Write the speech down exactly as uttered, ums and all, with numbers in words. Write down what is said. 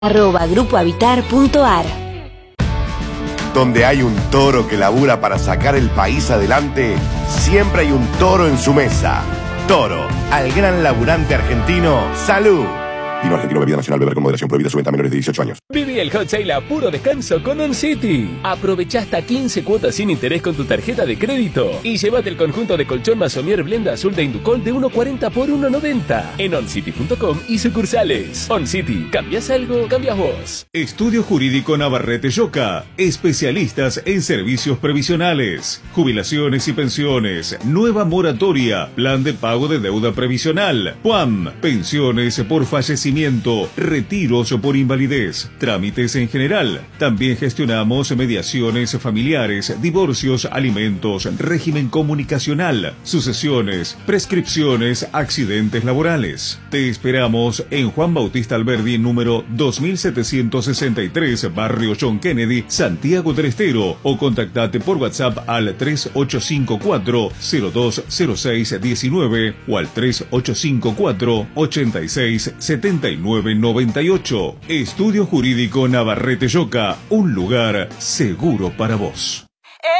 arroba grupohabitar.ar. Donde hay un toro que labura para sacar el país adelante, siempre hay un toro en su mesa. Toro, al gran laburante argentino, ¡salud! Vino argentino, bebida nacional, beber con moderación, prohibida su venta a menores de dieciocho años. Viví el hot sale a puro descanso con OnCity. Aprovecha hasta quince cuotas sin interés con tu tarjeta de crédito y llévate el conjunto de colchón Masomier Blenda Azul de Inducol de uno cuarenta por uno noventa en oncity punto com y sucursales. OnCity, ¿cambias algo? Cambias vos. Estudio Jurídico Navarrete Yoca, especialistas en servicios previsionales, jubilaciones y pensiones, nueva moratoria, plan de pago de deuda previsional, P U A M, pensiones por fallecimiento, retiros por invalidez, trámites en general. También gestionamos mediaciones familiares, divorcios, alimentos, régimen comunicacional, sucesiones, prescripciones, accidentes laborales. Te esperamos en Juan Bautista Alberdi, número dos mil setecientos sesenta y tres, Barrio John Kennedy, Santiago del Estero, o contactate por WhatsApp al tres ocho cinco cuatro cero dos cero seis uno nueve o al tres ocho cinco cuatro ochenta y seis setenta y nueve noventa y ocho. Estudio Jurídico Navarrete Yoca, un lugar seguro para vos.